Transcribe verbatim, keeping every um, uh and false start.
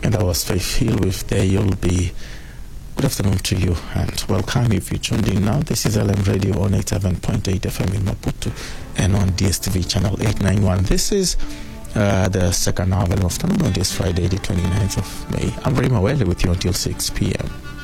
And that was Faith Hill with There You'll Be. Good afternoon to you and welcome if you tuned in now. This is L M Radio on eighty-seven point eight F M in Maputo and on D S T V channel eight ninety-one. This is uh, the second hour of afternoon on this Friday, the twenty-ninth of May. I'm Rima Wele with you until six p.m.